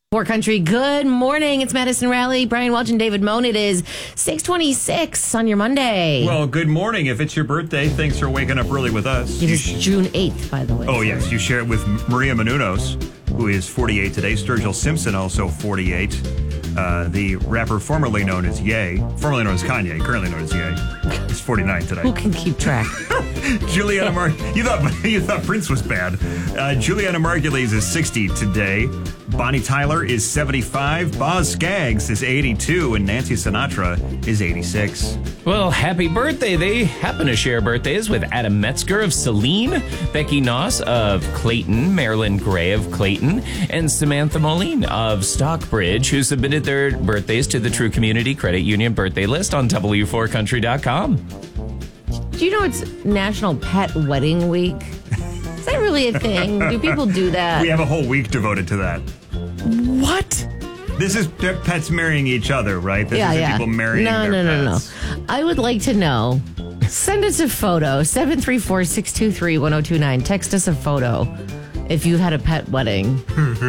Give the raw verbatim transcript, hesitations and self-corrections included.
Poor Country, good morning. It's Madison Raleigh, Brian Welch, and David Moan. It is six twenty-six on your Monday. Well, good morning. If it's your birthday, thanks for waking up early with us. It is sh- June eighth, by the way. Oh, yes. You share it with Maria Menounos, who is forty-eight today. Sturgill Simpson, also forty-eight. Uh, the rapper formerly known as Ye, formerly known as Kanye, currently known as Ye, is forty-nine today. Who can keep track? Juliana Mar- you thought you thought Prince was bad. Uh, Juliana Margulies is sixty today. Bonnie Tyler is seventy-five. Boz Scaggs is eighty-two, and Nancy Sinatra is eighty-six. Well, happy birthday. They happen to share birthdays with Adam Metzger of Celine, Becky Noss of Clayton, Marilyn Gray of Clayton, and Samantha Moline of Stockbridge, who submitted their birthdays to the True Community Credit Union birthday list on W four country dot com. Do you know it's National Pet Wedding Week? Is that really a thing? Do people do that? We have a whole week devoted to that. What? This is pets marrying each other, right? This yeah, isn't yeah. people marrying no, their no, no, pets. no, no. I would like to know. Send us a photo. seven three four, six two three, one zero two nine. Text us a photo if you had a pet wedding.